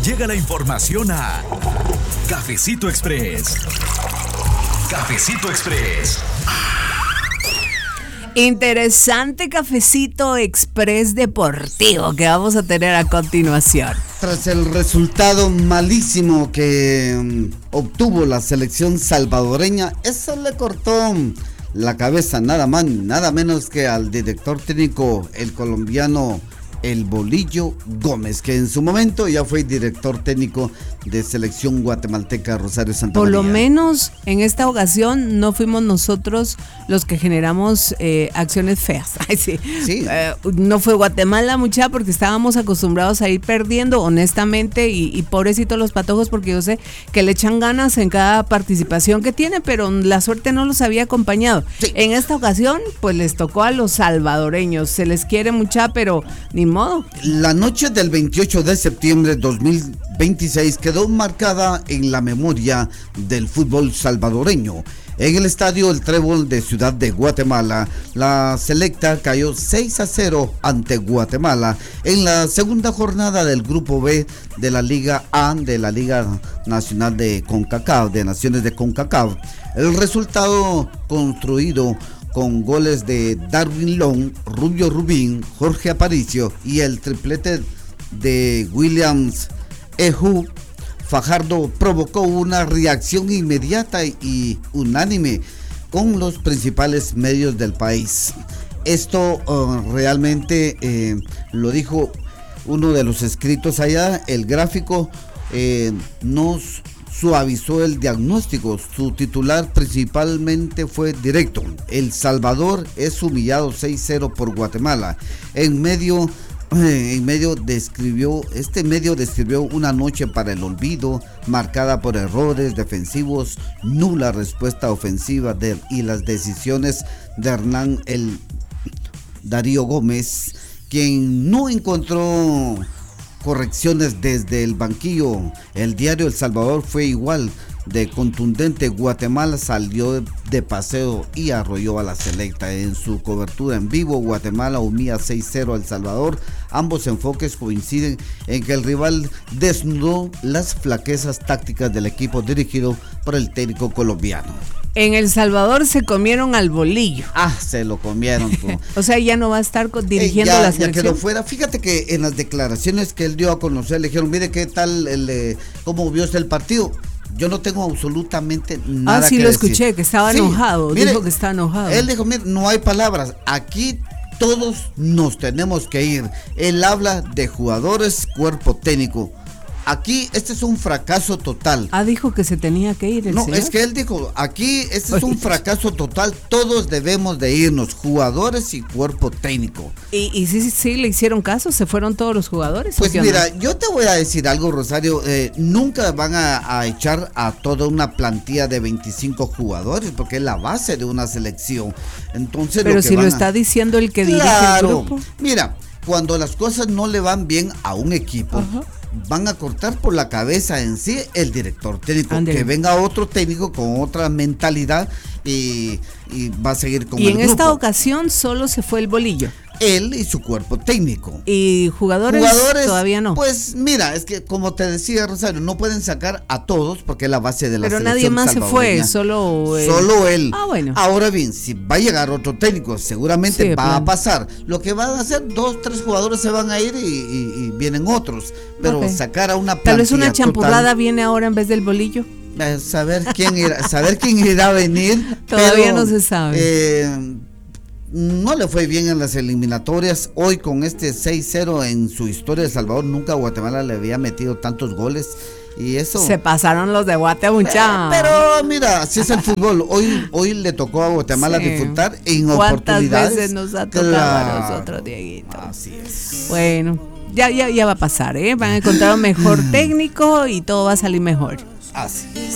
llega la información a Cafecito Express. Cafecito Express. Interesante Cafecito Express deportivo que vamos a tener a continuación. Tras el resultado malísimo que obtuvo la selección salvadoreña, eso le cortó la cabeza nada más, nada menos que al director técnico, el colombiano El Bolillo Gómez, que en su momento ya fue director técnico de selección guatemalteca Rosario Santa María. Por lo menos en esta ocasión no fuimos nosotros los que generamos acciones feas. Ay, sí. Sí. No fue Guatemala, mucha, porque estábamos acostumbrados a ir perdiendo, honestamente, y pobrecitos los patojos, porque yo sé que le echan ganas en cada participación que tiene, pero la suerte no los había acompañado. Sí. En esta ocasión, pues les tocó a los salvadoreños. Se les quiere mucha, pero ni modo. La noche del 28 de septiembre de 2026 quedó marcada en la memoria del fútbol salvadoreño. En el estadio El Trébol de Ciudad de Guatemala, la selecta cayó 6-0 ante Guatemala en la segunda jornada del Grupo B de la Liga A de la Liga Nacional de CONCACAF, de Naciones de CONCACAF. El resultado construido con goles de Darwin Long, Rubio Rubín, Jorge Aparicio y el triplete de Williams Ehu Fajardo provocó una reacción inmediata y unánime con los principales medios del país. Esto realmente lo dijo uno de los escritos allá. El gráfico nos suavizó el diagnóstico. Su titular principalmente fue directo: El Salvador es humillado 6-0 por Guatemala. Este medio describió una noche para el olvido, marcada por errores defensivos, nula respuesta ofensiva y las decisiones de Hernán El Darío Gómez, quien no encontró correcciones desde el banquillo. El diario El Salvador fue igual de contundente. Guatemala salió de paseo y arrolló a la selecta. En su cobertura en vivo, Guatemala humilla 6-0 a El Salvador. Ambos enfoques coinciden en que el rival desnudó las flaquezas tácticas del equipo dirigido por el técnico colombiano. En El Salvador se comieron al Bolillo. Se lo comieron. O sea, ya no va a estar dirigiendo la selección. Ya quedó fuera. Fíjate que en las declaraciones que él dio a conocer, le dijeron: mire, ¿qué tal, cómo vio usted el partido? Yo no tengo absolutamente nada que decir. Sí, lo escuché, que estaba enojado. Mire, dijo que estaba enojado. Él dijo: mire, no hay palabras. Aquí todos nos tenemos que ir. Él habla de jugadores, cuerpo técnico. Aquí este es un fracaso total. Dijo que se tenía que ir el No, señor. es que él dijo: aquí este es un fracaso total, todos debemos de irnos, jugadores y cuerpo técnico. ¿Y sí le hicieron caso? ¿Se fueron todos los jugadores? Pues mira, yo te voy a decir algo, Rosario, nunca van a echar a toda una plantilla de 25 jugadores, porque es la base de una selección. Entonces, pero si lo está diciendo el que dirige el grupo. Mira, cuando las cosas no le van bien a un equipo, van a cortar por la cabeza en sí el director técnico. Que venga otro técnico con otra mentalidad y va a seguir con el grupo. Y en esta ocasión solo se fue el Bolillo. Él y su cuerpo técnico. ¿Y jugadores todavía no? Pues mira, es que como te decía, Rosario, no pueden sacar a todos porque es la base de la selección. Pero nadie más se fue, solo él. Bueno. Ahora bien, si va a llegar otro técnico, seguramente va a pasar. Lo que van a hacer, 2, 3 jugadores se van a ir y vienen otros. Pero sacar a una plantilla tal vez una champurrada total, viene ahora en vez del Bolillo. Saber quién irá a venir. Todavía no se sabe. No le fue bien en las eliminatorias. Hoy con este 6-0 en su historia de Salvador, nunca Guatemala le había metido tantos goles. Y eso se pasaron los de Guate, mucha. Pero mira, así es el fútbol. Hoy le tocó a Guatemala disfrutar en oportunidades. ¿Cuántas veces nos ha tocado a nosotros, Dieguito? Así es. Bueno, ya va a pasar, Van a encontrar un mejor técnico y todo va a salir mejor. Así es.